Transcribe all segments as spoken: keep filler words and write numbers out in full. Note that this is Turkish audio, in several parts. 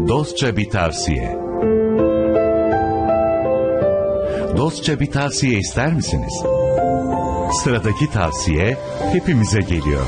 Dostça bir tavsiye. Dostça bir tavsiye ister misiniz? Sıradaki tavsiye hepimize geliyor.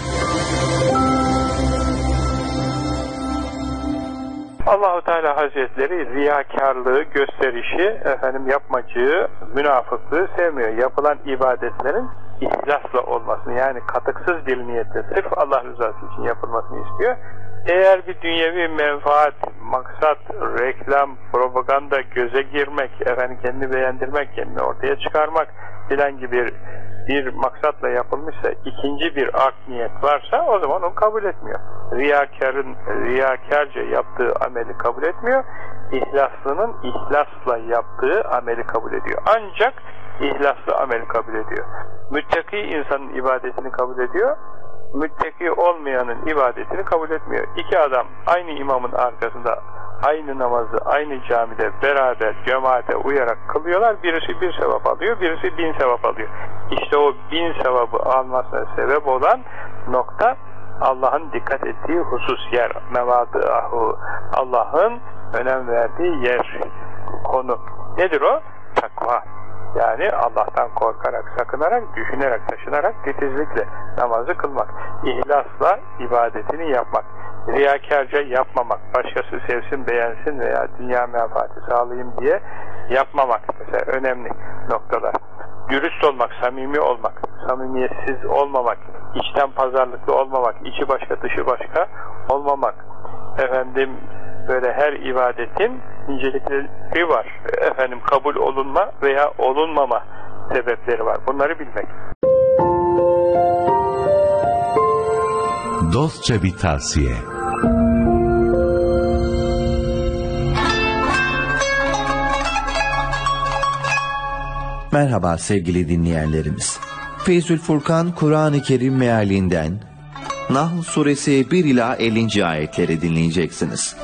Allah-u Teala Hazretleri riyakarlığı, gösterişi, efendim yapmacığı, münafıklığı sevmiyor. Yapılan ibadetlerin ihlasla olmasını, yani katıksız bir niyetle sırf Allah rızası için yapılmasını istiyor. Eğer bir dünyevi menfaat, maksat, reklam, propaganda, göze girmek, efendim kendini beğendirmek, kendini ortaya çıkarmak filan gibi bir maksatla yapılmışsa, ikinci bir art niyet varsa o zaman onu kabul etmiyor. Riyakarın riyakarca yaptığı ameli kabul etmiyor. İhlaslının ihlasla yaptığı ameli kabul ediyor. Ancak ihlaslı ameli kabul ediyor. Müttaki insanın ibadetini kabul ediyor. Müttaki olmayanın ibadetini kabul etmiyor. İki adam aynı imamın arkasında aynı namazı aynı camide beraber cemaate uyarak kılıyorlar. Birisi bir sevap alıyor, birisi bin sevap alıyor. İşte o bin sevabı almasına sebep olan nokta Allah'ın dikkat ettiği husus, yer, mevâdâhu, Allah'ın önem verdiği yer, konu. Nedir o? Takva. Yani Allah'tan korkarak, sakınarak, düşünerek, taşınarak, titizlikle namazı kılmak. İhlasla ibadetini yapmak. Riyakarca yapmamak. Başkası sevsin, beğensin veya dünya menfaati sağlayayım diye yapmamak. Mesela önemli noktalar. Dürüst olmak, samimi olmak. Samimiyetsiz olmamak. İçten pazarlıklı olmamak. İçi başka, dışı başka olmamak. Efendim, böyle her ibadetin incelikleri var. Efendim kabul olunma veya olunmama sebepleri var. Bunları bilmek. Dostça bir tavsiye. Merhaba sevgili dinleyenlerimiz. Feyzül Furkan Kur'an-ı Kerim mealinden Nahl suresi bir ila ellinci ayetleri dinleyeceksiniz.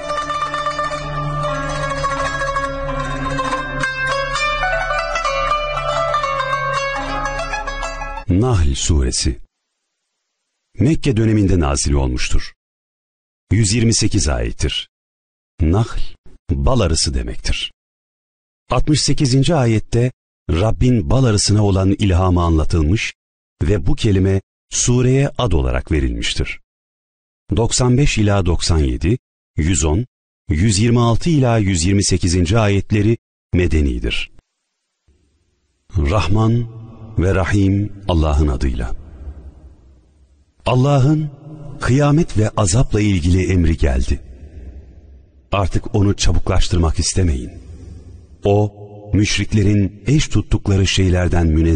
Nahl suresi Mekke döneminde nazil olmuştur. yüz yirmi sekiz ayettir. Nahl, bal arısı demektir. altmış sekizinci ayette Rabbin bal arısına olan ilhamı anlatılmış ve bu kelime sureye ad olarak verilmiştir. doksan beş ila doksan yedi, yüz on, yüz yirmi altı ila yüz yirmi sekizinci ayetleri medenidir. Rahman ve Rahim Allah'ın adıyla. Allah'ın kıyamet ve azapla ilgili emri geldi. Artık onu çabuklaştırmak istemeyin. O, müşriklerin eş tuttukları şeylerden münezzeh